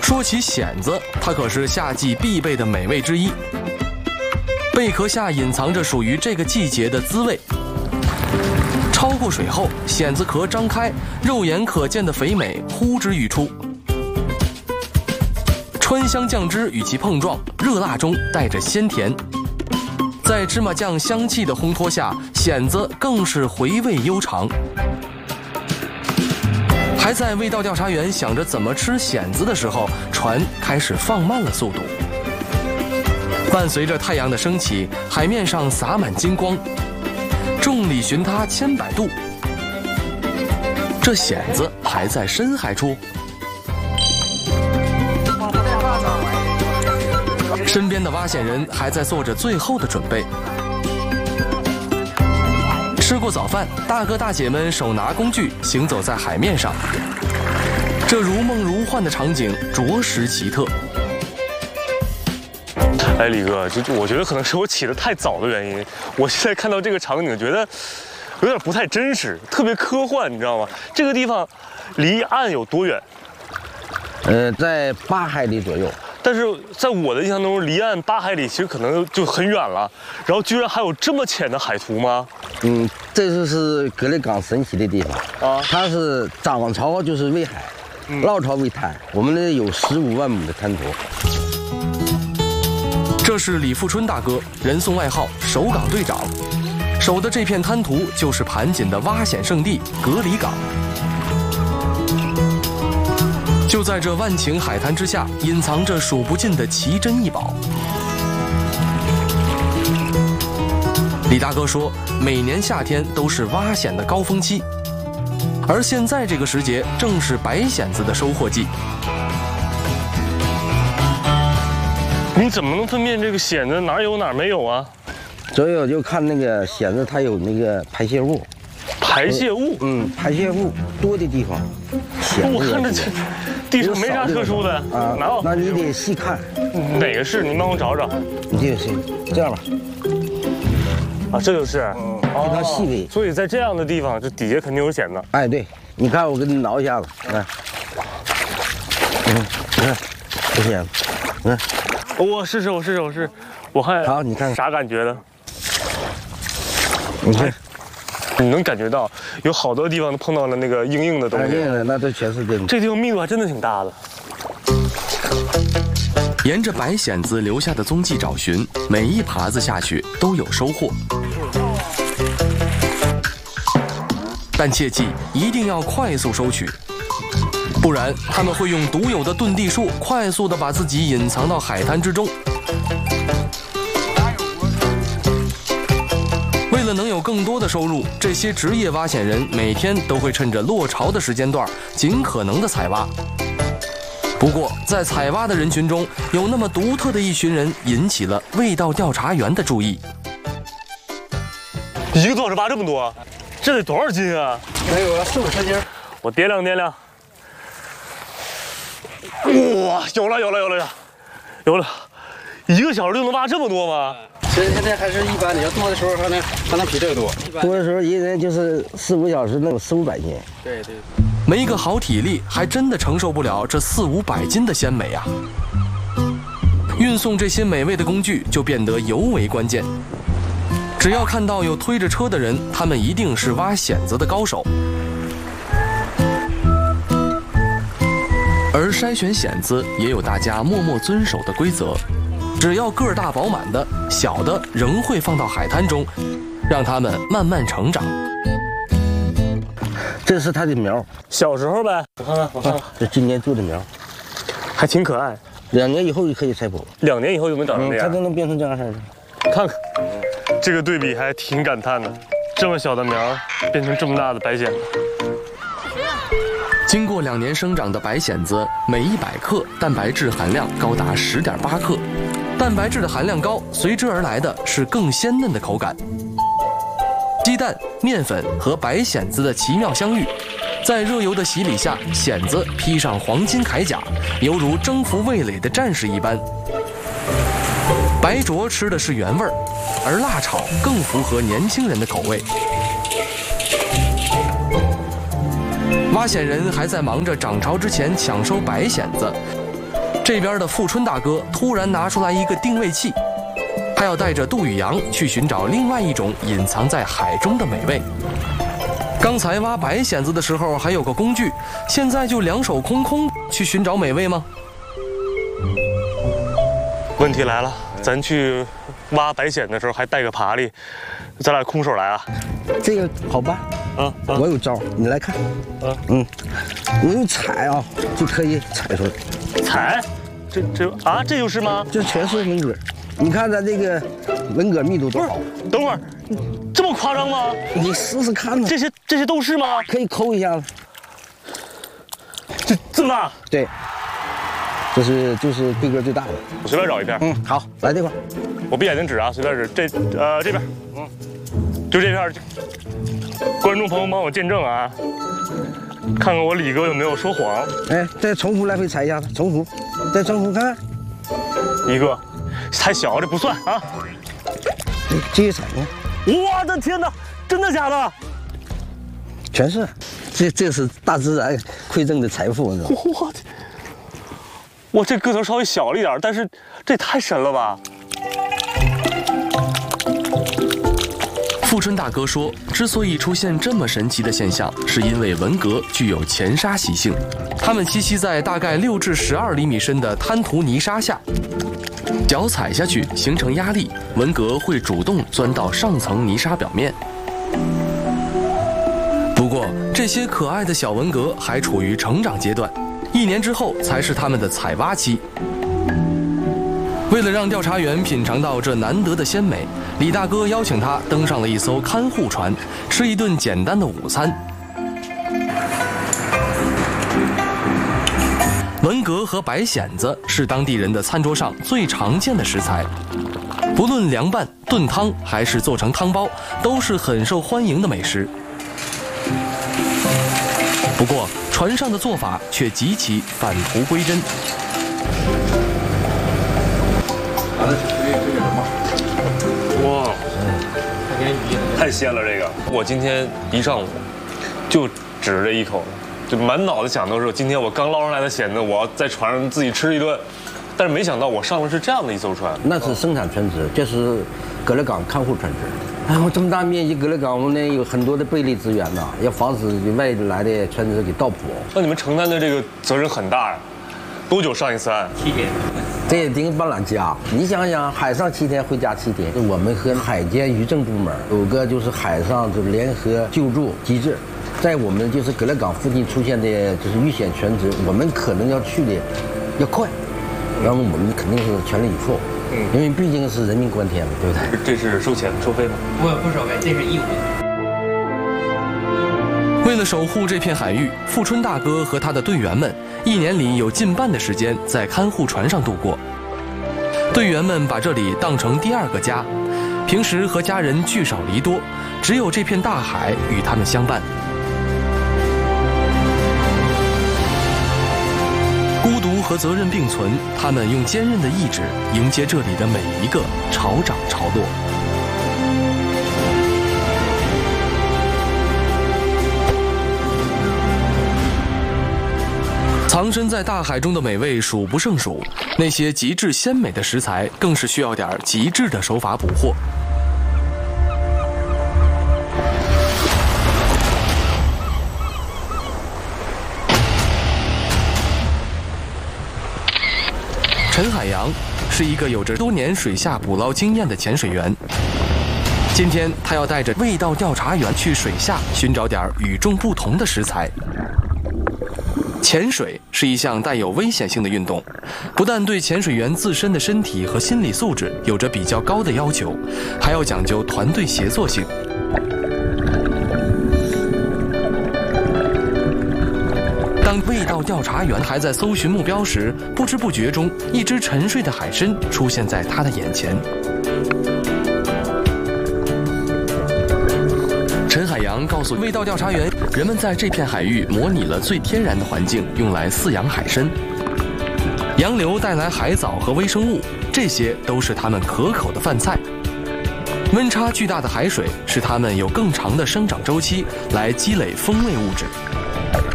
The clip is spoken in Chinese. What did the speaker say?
说起蚬子，它可是夏季必备的美味之一。贝壳下隐藏着属于这个季节的滋味。超过水后，蚬子壳张开，肉眼可见的肥美呼之欲出。川香酱汁与其碰撞，热辣中带着鲜甜。在芝麻酱香气的烘托下，蚬子更是回味悠长。还在味道调查员想着怎么吃蚬子的时候，船开始放慢了速度。伴随着太阳的升起，海面上洒满金光，众里寻他千百度。这蚬子还在深海处。身边的挖蚬人还在做着最后的准备。吃过早饭，大哥大姐们手拿工具行走在海面上，这如梦如幻的场景着实奇特。 哎，李哥，我觉得可能是我起得太早的原因，我现在看到这个场景，觉得有点不太真实，特别科幻，你知道吗？这个地方离岸有多远？ 在8海里左右。 但是在我的印象中，离岸8海里其实可能就很远了，然后居然还有这么浅的海图吗？ 这就是格雷港神奇的地方啊！它是涨潮就是喂海，落潮喂滩。我们那有15万亩的滩涂。 这是李富春大哥，人送外号“守港队长”，守的这片滩涂就是盘锦的挖蚬圣地格里港。就在这万顷海滩之下，隐藏着数不尽的奇珍异宝。李大哥说，每年夏天都是挖蚬的高峰期，而现在这个时节正是白蚬子的收获季。 你怎么能分辨这个蚬子哪儿有哪儿没有啊？ 所以我就看那个蚬子，它有那个排泄物。 排泄物？ 排泄物多的地方， 我看着这地上没啥特殊的啊。哪有？那你得细看。 哪个是？您帮我找找。 你这个是这样吧。 啊，这就是。 非常细微。 所以在这样的地方，这底下肯定有蚬子。 哎，对，你看我给你挠一下子，你看，你看，这蚬子，你看。 我试试，我看好，你看啥感觉的？ 你看， 你能感觉到有好多地方都碰到了那个硬硬的东西。 硬的，那都全是真的。 这地方密度还真的挺大的。 沿着白蚬子留下的踪迹找寻，每一耙子下去都有收获。但切记一定要快速收取。不然，他们会用独有的遁地术，快速地把自己隐藏到海滩之中。为了能有更多的收入，这些职业挖蚬人每天都会趁着落潮的时间段，尽可能的采挖。不过，在采挖的人群中，有那么独特的一群人引起了味道调查员的注意。 一个多小时挖这么多，这得多少斤啊？ 得有4-5斤。 我掂量掂量。哇，有了，一个小时就能挖这么多吗？ 其实现在还是一般的，要多的时候还能比这个多。 多的时候一人就是4-5小时能有400-500斤。 对。 没个好体力，还真的承受不了这400-500斤的鲜美啊！运送这些美味的工具就变得尤为关键。只要看到有推着车的人，他们一定是挖蚬子的高手。而筛选蚬子也有大家默默遵守的规则，只要个儿大饱满的，小的仍会放到海滩中，让它们慢慢成长。 这是它的苗， 小时候呗，我看看， 这今年做的苗， 还挺可爱。 2年以后就可以采捕 ，2年以后就能长成这样， 它都能变成这样式的。 看看，这个对比还挺感叹的，这么小的苗变成这么大的白蚬子。 经过2年生长的白蚬子，每100克蛋白质含量高达10.8克。蛋白质的含量高，随之而来的是更鲜嫩的口感。鸡蛋、面粉和白蚬子的奇妙相遇，在热油的洗礼下，蚬子披上黄金铠甲，犹如征服味蕾的战士一般。白灼吃的是原味儿，而辣炒更符合年轻人的口味。挖蚬人还在忙着涨潮之前抢收白蚬子， 这边的富春大哥突然拿出来一个定位器，他要带着杜宇阳去寻找另外一种隐藏在海中的美味。刚才挖白蚬子的时候还有个工具，现在就两手空空去寻找美味吗？ 问题来了，咱去挖白蚬的时候还带个爬犁，咱俩空手来啊？ 这个好办，我有招，你来看。我用踩啊就可以踩出来。 踩？这就是吗？ 这全是文蛤，你看咱这个文蛤密度多好。 等会儿，这么夸张吗？ 你试试看呢。 这些都是吗？ 可以抠一下子。 这么大？ 对。就是规格最大的。 我随便找一片。 好，来这块。 我闭眼睛指啊，随便指。这边。就这片。观众朋友帮我见证啊，看看我李哥有没有说谎。 哎，再重复来回踩一下子，重复，再重复看看。 一个，太小，这不算啊。 继续踩呢。 我的天哪，真的假的？ 全是，这是大自然馈赠的财富，你知道吗？ 哇，这个头稍微小了一点，但是这也太神了吧！ 富春大哥说，之所以出现这么神奇的现象，是因为文蛤具有潜沙习性，它们栖息在大概6至12厘米深的滩涂泥沙下，脚踩下去形成压力，文蛤会主动钻到上层泥沙表面。不过，这些可爱的小文蛤还处于成长阶段，1年之后才是它们的采挖期。为了让调查员品尝到这难得的鲜美，李大哥邀请他登上了一艘看护船，吃一顿简单的午餐。文蛤和白蚬子是当地人的餐桌上最常见的食材，不论凉拌、炖汤还是做成汤包，都是很受欢迎的美食。不过，船上的做法却极其返璞归真。 哇，太鲜了！这个，我今天一上午就指着这一口，就满脑子想都是今天我刚捞上来的蚬子，我要在船上自己吃一顿。但是没想到我上的是这样的一艘船。 那是生产船只，这是葛勒港看护船只。哎，我这么大面积，葛勒港我们有很多的贝类资源呐，要防止外来的船只给盗捕。 那你们承担的这个责任很大呀。多久上一次岸 ？7天。 这也顶半拉家。你想想，海上7天，回家7天。我们和海监渔政部门有个就是海上就是联合救助机制，在我们就是葛勒港附近出现的就是遇险船只，我们可能要去的要快，然后我们肯定是全力以赴。因为毕竟是人命关天嘛，对不对？ 这是收钱收费吗？ 不收费，这是义务的。 为了守护这片海域，富春大哥和他的队员们1年里有近半的时间在看护船上度过。队员们把这里当成第2个家，平时和家人聚少离多，只有这片大海与他们相伴。孤独和责任并存，他们用坚韧的意志迎接这里的每一个潮涨潮落。藏身在大海中的美味数不胜数，那些极致鲜美的食材更是需要点极致的手法捕获。陈海洋是一个有着多年水下捕捞经验的潜水员。今天他要带着味道调查员去水下寻找点与众不同的食材。潜水是一项带有危险性的运动，不但对潜水员自身的身体和心理素质有着比较高的要求，还要讲究团队协作性。当味道调查员还在搜寻目标时，不知不觉中，一只沉睡的海参出现在他的眼前。陈海洋告诉味道调查员，人们在这片海域模拟了最天然的环境，用来饲养海参。洋流带来海藻和微生物，这些都是它们可口的饭菜。温差巨大的海水使它们有更长的生长周期，来积累风味物质。